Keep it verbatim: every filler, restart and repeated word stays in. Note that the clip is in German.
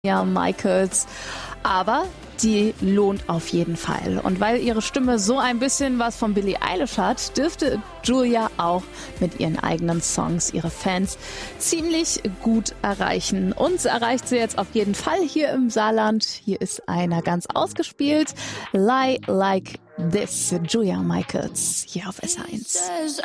Ja, Michaels. Aber die lohnt auf jeden Fall. Und weil ihre Stimme so ein bisschen was von Billie Eilish hat, dürfte Julia auch mit ihren eigenen Songs ihre Fans ziemlich gut erreichen. Uns erreicht sie jetzt auf jeden Fall hier im Saarland. Hier ist einer ganz ausgespielt. Lie Like This, Julia Michaels, hier auf S eins.